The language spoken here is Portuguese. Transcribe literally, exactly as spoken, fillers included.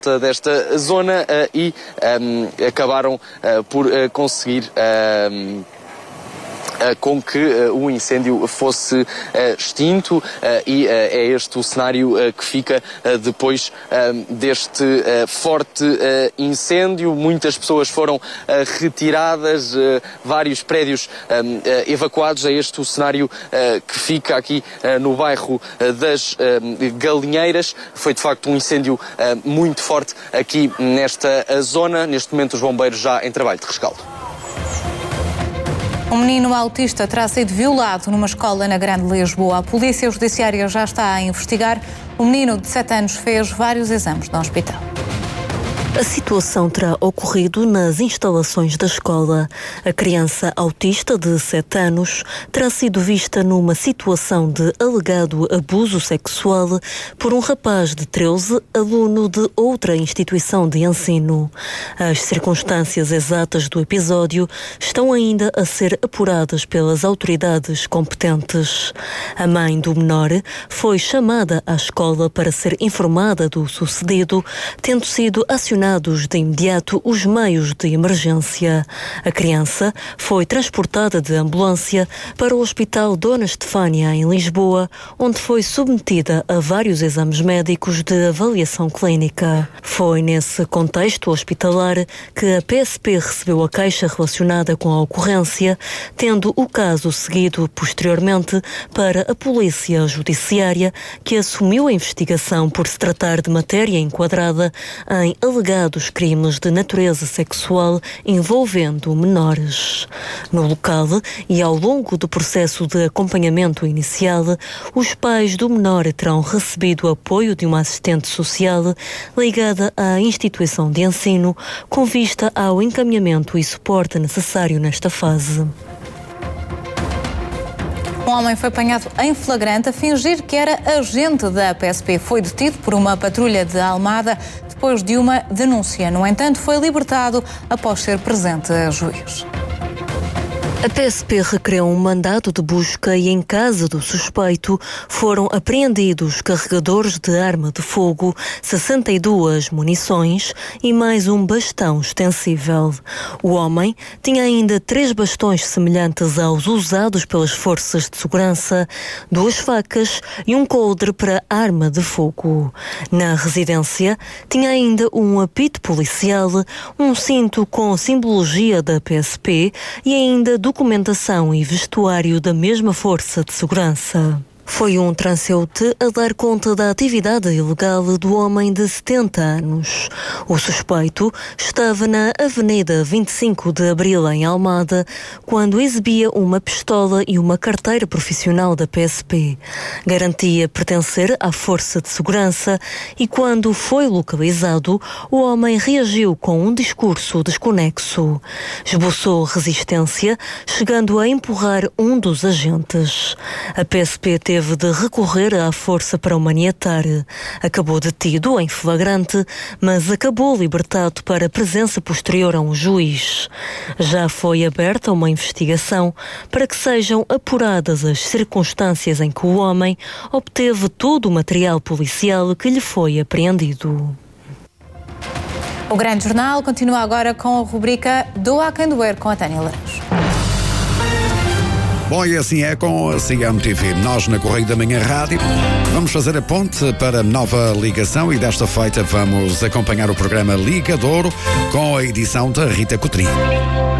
desta zona uh, e um, acabaram uh, por uh, conseguir uh, uh, com que uh, o incêndio fosse uh, extinto uh, e uh, é este o cenário uh, que fica uh, depois uh, deste uh, forte uh, incêndio. Muitas pessoas foram uh, retiradas, uh, vários prédios uh, uh, evacuados. É este o cenário uh, que fica aqui uh, no bairro uh, das uh, Galinheiras. Foi de facto um incêndio uh, muito forte aqui nesta uh, zona. Neste momento os bombeiros já em trabalho de rescaldo. Um menino autista terá sido violado numa escola na Grande Lisboa. A Polícia Judiciária já está a investigar. O menino de sete anos fez vários exames no hospital. A situação terá ocorrido nas instalações da escola. A criança autista de sete anos terá sido vista numa situação de alegado abuso sexual por um rapaz de treze, aluno de outra instituição de ensino. As circunstâncias exatas do episódio estão ainda a ser apuradas pelas autoridades competentes. A mãe do menor foi chamada à escola para ser informada do sucedido, tendo sido acionada de imediato os meios de emergência. A criança foi transportada de ambulância para o Hospital Dona Estefânia, em Lisboa, onde foi submetida a vários exames médicos de avaliação clínica. Foi nesse contexto hospitalar que a P S P recebeu a queixa relacionada com a ocorrência, tendo o caso seguido posteriormente para a Polícia Judiciária, que assumiu a investigação por se tratar de matéria enquadrada em alegados crimes de natureza sexual envolvendo menores. No local e ao longo do processo de acompanhamento inicial, os pais do menor terão recebido apoio de uma assistente social ligada à instituição de ensino, com vista ao encaminhamento e suporte necessário nesta fase. Um homem foi apanhado em flagrante a fingir que era agente da P S P. Foi detido por uma patrulha de Almada depois de uma denúncia. No entanto, foi libertado após ser presente a juiz. A P S P requereu um mandado de busca e em casa do suspeito foram apreendidos carregadores de arma de fogo, sessenta e duas munições e mais um bastão extensível. O homem tinha ainda três bastões semelhantes aos usados pelas forças de segurança, duas facas e um coldre para arma de fogo. Na residência tinha ainda um apito policial, um cinto com simbologia da P S P e ainda do documentação e vestuário da mesma força de segurança. Foi um transeunte a dar conta da atividade ilegal do homem de setenta anos. O suspeito estava na Avenida vinte e cinco de Abril, em Almada, quando exibia uma pistola e uma carteira profissional da P S P. Garantia pertencer à força de segurança e, quando foi localizado, o homem reagiu com um discurso desconexo. Esboçou resistência, chegando a empurrar um dos agentes. A P S P teve de recorrer à força para o maniatar. Acabou detido em flagrante, mas acabou libertado para presença posterior a um juiz. Já foi aberta uma investigação para que sejam apuradas as circunstâncias em que o homem obteve todo o material policial que lhe foi apreendido. O Grande Jornal continua agora com a rubrica Do Há Quem Doer, com a Tânia Laranjo. Bom, e assim é com a C M T V. Nós, na Correio da Manhã Rádio, vamos fazer a ponte para nova ligação e desta feita vamos acompanhar o programa Liga de Ouro com a edição da Rita Coutrinho.